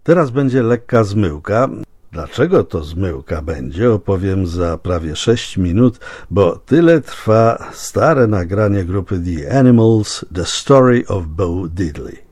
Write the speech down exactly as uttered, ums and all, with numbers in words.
Teraz będzie lekka zmyłka. Dlaczego to zmyłka będzie, opowiem za prawie sześć minut, bo tyle trwa stare nagranie grupy The Animals, The Story of Bo Diddley.